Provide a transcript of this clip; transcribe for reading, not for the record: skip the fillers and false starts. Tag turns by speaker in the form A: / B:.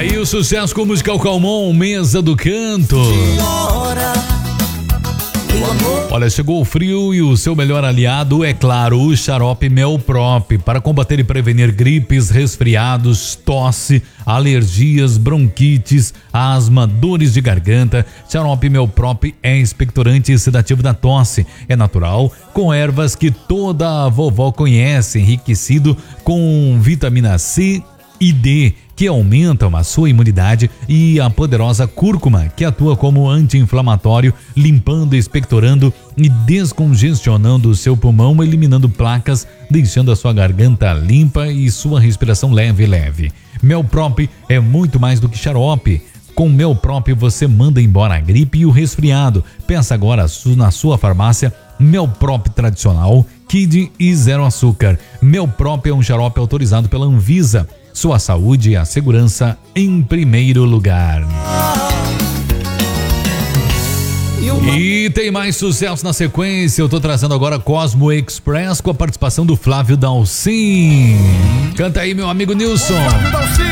A: Aí o sucesso com o musical Calmon, Mesa do Canto. Olha, chegou o frio e o seu melhor aliado é, claro, o xarope Melprop, para combater e prevenir gripes, resfriados, tosse, alergias, bronquites, asma, dores de garganta. Xarope Melprop é expectorante e sedativo da tosse. É natural, com ervas que toda a vovó conhece, enriquecido com vitamina C e D, que aumentam a sua imunidade, e a poderosa cúrcuma, que atua como anti-inflamatório, limpando, expectorando e descongestionando o seu pulmão, eliminando placas, deixando a sua garganta limpa e sua respiração leve. Melprop é muito mais do que xarope. Com Melprop você manda embora a gripe e o resfriado. Peça agora na sua farmácia Melprop tradicional, Kid e zero açúcar. Melprop é um xarope autorizado pela Anvisa. Sua saúde e a segurança em primeiro lugar. E tem mais sucesso na sequência. Eu tô trazendo agora Cosmo Express com a participação do Flávio Dalcin. Canta aí, meu amigo Nilson.